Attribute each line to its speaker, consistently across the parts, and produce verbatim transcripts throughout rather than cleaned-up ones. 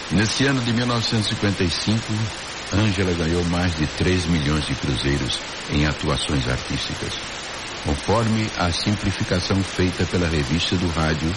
Speaker 1: Nesse ano de mil novecentos e cinquenta e cinco, Ângela ganhou mais de três milhões de cruzeiros em atuações artísticas. Conforme a simplificação feita pela revista do rádio,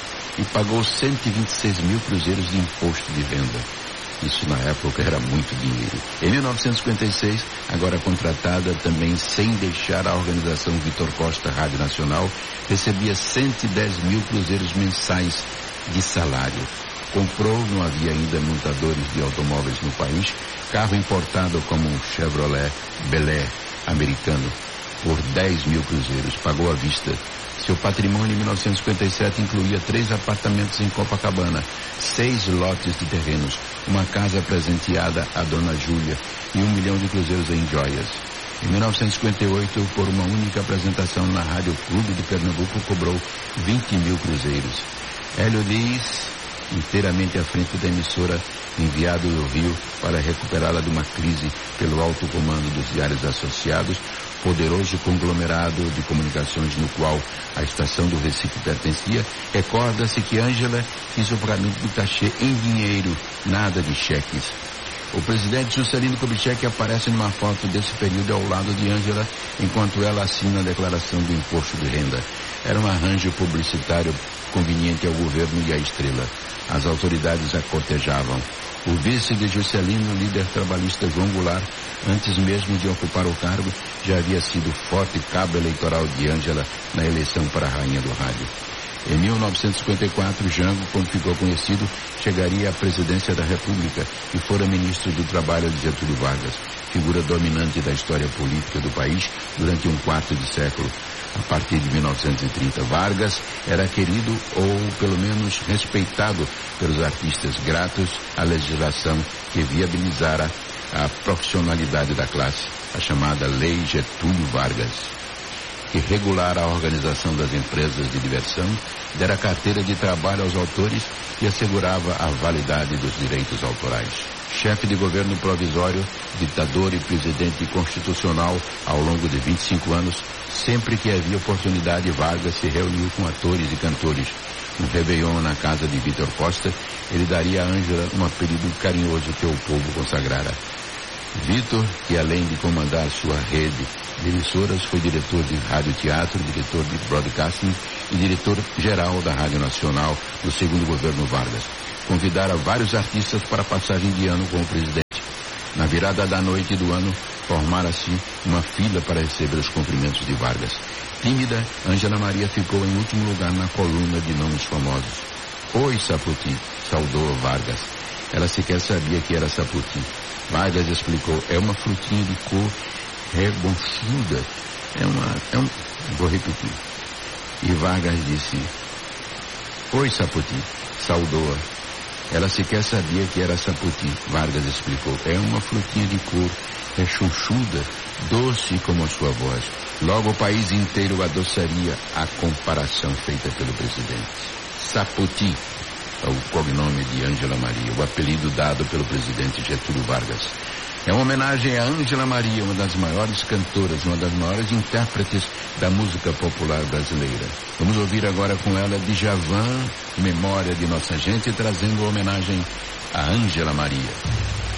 Speaker 1: e pagou cento e vinte e seis mil cruzeiros de imposto de renda. Isso na época era muito dinheiro. Em mil novecentos e cinquenta e seis, agora contratada também sem deixar a organização Vitor Costa Rádio Nacional, recebia cento e dez mil cruzeiros mensais de salário. Comprou, não havia ainda montadores de automóveis no país, carro importado como um Chevrolet Bel Air americano por dez mil cruzeiros, pagou à vista. Seu patrimônio em mil novecentos e cinquenta e sete incluía três apartamentos em Copacabana, seis lotes de terrenos, uma casa presenteada à dona Júlia e um milhão de cruzeiros em joias. Em mil novecentos e cinquenta e oito, por uma única apresentação na Rádio Clube de Pernambuco, cobrou vinte mil cruzeiros. Hélio Dias, inteiramente à frente da emissora, enviado do Rio para recuperá-la de uma crise pelo alto comando dos Diários Associados, poderoso conglomerado de comunicações no qual a estação do Recife pertencia, recorda-se que Ângela fez o pagamento do cachê em dinheiro, nada de cheques. O presidente Juscelino Kubitschek aparece numa foto desse período ao lado de Ângela, enquanto ela assina a declaração do imposto de renda. Era um arranjo publicitário conveniente ao governo e à estrela. As autoridades a cortejavam. O vice de Juscelino, líder trabalhista João Goulart, antes mesmo de ocupar o cargo, já havia sido forte cabo eleitoral de Ângela na eleição para a rainha do rádio. Em mil novecentos e cinquenta e quatro, Jango, como ficou conhecido, chegaria à presidência da República e fora ministro do Trabalho de Getúlio Vargas, figura dominante da história política do país durante um quarto de século. A partir de mil novecentos e trinta, Vargas era querido ou, pelo menos, respeitado pelos artistas, gratos à legislação que viabilizara a profissionalidade da classe, a chamada Lei Getúlio Vargas, que regulara a organização das empresas de diversão, dera carteira de trabalho aos autores e assegurava a validade dos direitos autorais. Chefe de governo provisório, ditador e presidente constitucional ao longo de vinte e cinco anos, sempre que havia oportunidade, Vargas se reuniu com atores e cantores. No Réveillon, na casa de Vitor Costa, ele daria a Ângela um apelido carinhoso que o povo consagrara. Vitor, que além de comandar sua rede de emissoras, foi diretor de rádio-teatro, diretor de broadcasting e diretor-geral da Rádio Nacional no segundo governo Vargas. Convidara vários artistas para passagem de ano com o presidente. Na virada da noite do ano, formara-se uma fila para receber os cumprimentos de Vargas. Tímida, Ângela Maria ficou em último lugar na coluna de nomes famosos. Oi, Saputi, saudou Vargas. Ela sequer sabia que era Saputi. Vargas explicou, é uma frutinha de cor rebonchuda. É uma... É um... Vou repetir. E Vargas disse, oi, Saputi, saudou-a. Ela sequer sabia que era Saputi. Vargas explicou, é uma frutinha de cor rechonchuda, doce como a sua voz. Logo o país inteiro adoçaria a comparação feita pelo presidente. Saputi é o cognome de Ângela Maria, o apelido dado pelo presidente Getúlio Vargas. É uma homenagem a Ângela Maria, uma das maiores cantoras, uma das maiores intérpretes da música popular brasileira. Vamos ouvir agora com ela Djavan, Memória de Nossa Gente, trazendo homenagem a Ângela Maria.